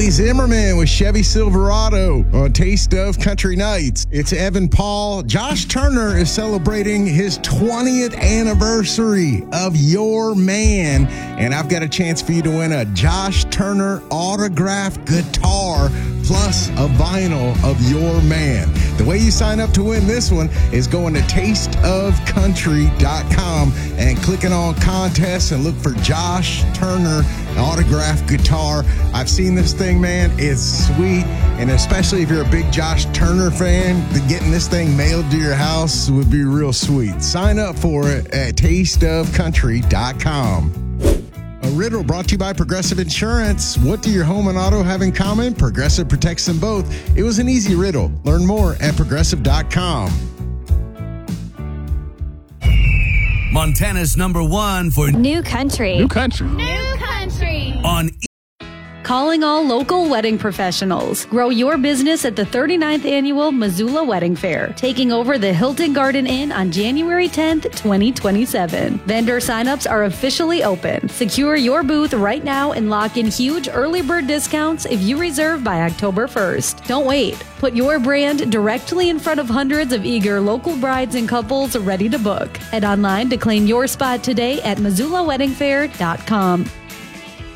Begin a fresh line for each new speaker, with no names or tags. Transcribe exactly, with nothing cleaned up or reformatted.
Billy Zimmerman with Chevy Silverado on Taste of Country Nights. It's Evan Paul. Josh Turner is celebrating his twentieth anniversary of Your Man, and I've got a chance for you to win a Josh Turner autographed guitar plus a vinyl of Your Man. The way you sign up to win this one is going to taste of country dot com and clicking on contests and look for Josh Turner autographed guitar. I've seen this thing, man. It's sweet. And especially if you're a big Josh Turner fan, getting this thing mailed to your house would be real sweet. Sign up for it at taste of country dot com. A riddle brought to you by Progressive Insurance. What do your home and auto have in common? Progressive protects them both. It was an easy riddle. Learn more at progressive dot com.
Montana's number one for
New Country.
New Country.
New Country.
On
Calling all local wedding professionals. Grow your business at the thirty-ninth Annual Missoula Wedding Fair, taking over the Hilton Garden Inn on January tenth, twenty twenty-seven. Vendor signups are officially open. Secure your booth right now and lock in huge early bird discounts if you reserve by October first. Don't wait. Put your brand directly in front of hundreds of eager local brides and couples ready to book. Head online to claim your spot today at missoula wedding fair dot com.